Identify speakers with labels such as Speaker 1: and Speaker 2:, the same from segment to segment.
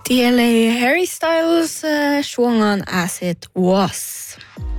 Speaker 1: Tielle Harry Styles suongan As It Was.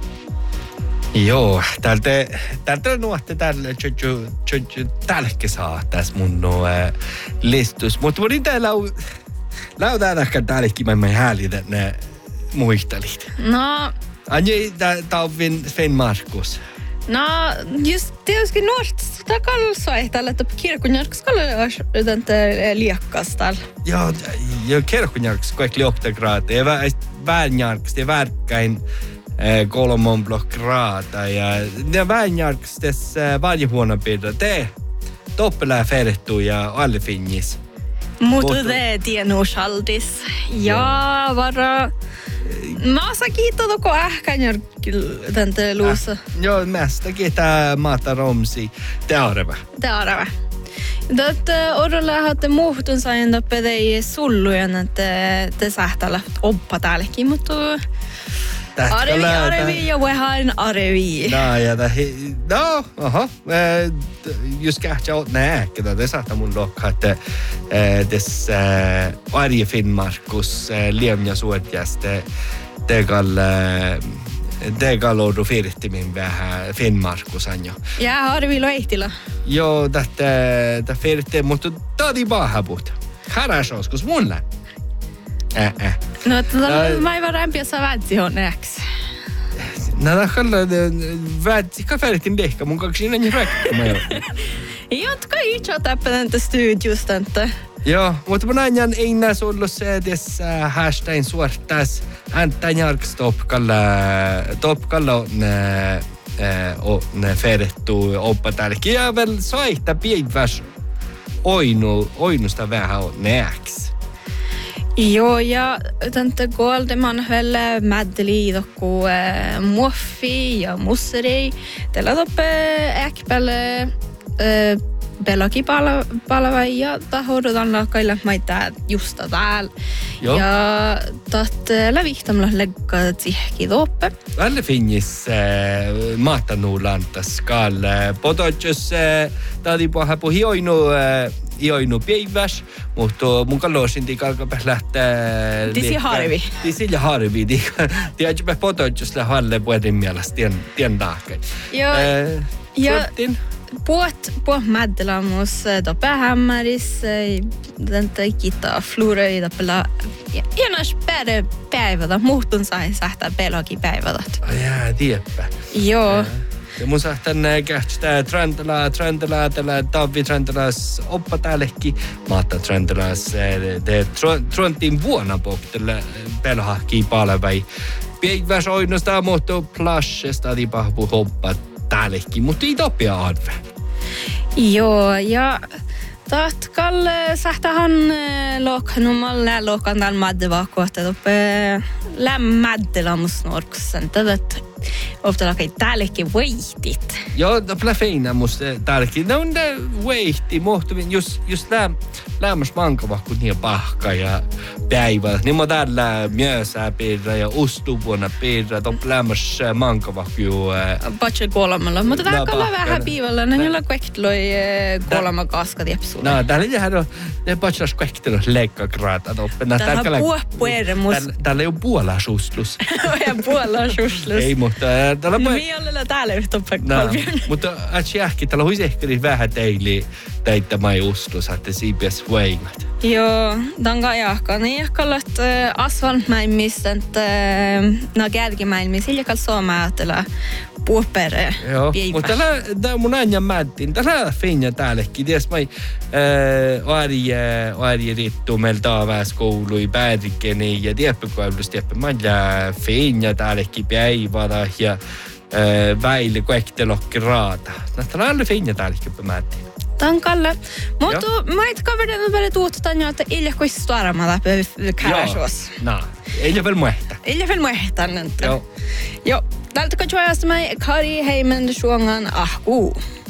Speaker 2: Joo, täältä nuotte tälläkin saa tässä mun listus. Mutta voin täällä lautaan ehkä täälläkin mä häälitä ne muistelit.
Speaker 1: No.
Speaker 2: Anjei, tää on Finn Markus.
Speaker 1: No, just tietysti nuorista kalsoihtalle, että kirkunjarkas kalsoihtalle liakkastal.
Speaker 2: Joo, kirkunjarkas kaikki 8 gradia. Ja väänjarkas, ja värkkäin 3 gradia. Ja väänjarkas tässä valjehuonapidra. Te toppelää ferttu ja alle finnis.
Speaker 1: Mutta te tienuusaldis. Ja vara... Maassa kiitos toko ähkänjärkillä tän luussa.
Speaker 2: Joo, mästä kiittää maata romsi. Te arva.
Speaker 1: Tätä odolla haatte muhtun sain tappedei sullujen, että te sähtäällä oppa täälläkin, mutta... Arevi ja vähän arevi.
Speaker 2: Just kähtsä oot nääkkä, te saattaa mun lokka, että tässä Arje Finn Markus liemja suotjasta tegal oudu firttimin vähän Finn Markus anjo.
Speaker 1: Ja Arvi loihtila.
Speaker 2: Joo, tätä firtti, mutta tadi pahabut. Häräs oskus mulle.
Speaker 1: No, mä ei varempia saa väntsi onneksi.
Speaker 2: No, väntsi, ka färtin dehka, mun kaksi innan jo räkkä.
Speaker 1: Jotka itse täppänäntä studiosta.
Speaker 2: Joo, mutta mun ajan ei näs ollut se tässä hashtagin suortas. Hän järks topkalla on färttu oppa täälläkin. Ja väl soihta piiväs oinusta vähän on näks.
Speaker 1: Joo, ja tätä Goldeman väl mäddeli tokku muoffi ja musseri. Tällä toppe äkpälle peloki palava ja tahoudutaan lakkailla maita justa täällä. Ja tätä vihtamalla legga tsihki toppe.
Speaker 2: Välle finnis maatanuulantas kaal. Podotjus tadi pahapu hioinu päiväs, mutta mun kalloisin tiikalkapä lähtee... Tisi harvi. Tiedätkö podotjus lähalle puhutin mielestä tien taakkein.
Speaker 1: Joo. Puot mäddelamus toppe hämmäris, täntä kita flurei tappela. Ja näis päivätä, muhtun sai sähtää peloki päivätä.
Speaker 2: Tiedäpä.
Speaker 1: Joo.
Speaker 2: Ja mun sähtän kähtää Tröndela, tällä Tavi Tröndelas oppa täällekin. Maatta Tröndelas, Tröntin vuonna pohtelle pelhahkii palvei. Päiväs oinnostaa muuttuu plasjesta, tipahpu hoppa täällekin, mutta ei topia arve.
Speaker 1: Joo, ja tatkalle sähtähän lokkanumalle lokkan tämän maddevaa että toppe lämmäddelamus norksen. Tätä oftalakai täällekin veihtit.
Speaker 2: Joo, toppe feina musta täällekin. Ne on veihti, muhtuvin just lämmäs mankavahkut niin pahka ja päivä. Niin mä täällä myösää piirrä ja ustuvuonna piirrä. Toppe lämmäs mankavahku.
Speaker 1: Patse kolmalla, mutta täällä on vähän piivalla. Ne jolla kvektloi kolma kaska tiepsuun.
Speaker 2: No, täällä ei patselas kvektloi leikkakraata toppe.
Speaker 1: Täällä on puopueremus.
Speaker 2: Täällä ei ole puolasuslus.
Speaker 1: Ja puolasuslus.
Speaker 2: Ei, mutta täällä on...
Speaker 1: No, miallella täällä yhtäpä kolmion.
Speaker 2: Mutta äsken täällä olisi ehkä vähän teitä mai uslus, että siipiäs voimat.
Speaker 1: Joo, tämän jahka. Niin jahkallat asfaltmäimistä, no kärkimäilmiä, sillä kalli suomaa ajatella puhpere.
Speaker 2: Joo, mutta täällä mun ajan mättiin. Täällä on finja täällekin. Ties mai Arje rittu meillä taavääs koului päärikeni ja tieppäkoulusta tiepä. Mä olen finja täällekin päivällä ja väille kuektelokki raata. Täällä on finja täällekin mättiin.
Speaker 1: Tankalle. Mutta mä et kaverina vielä tuotetaan jo, että ilja kuisi suoramalla käräsuos.
Speaker 2: Ilja vielä muehta.
Speaker 1: Joo. Tältä katsoa, että mä Kari Heimen suongan ahkuu.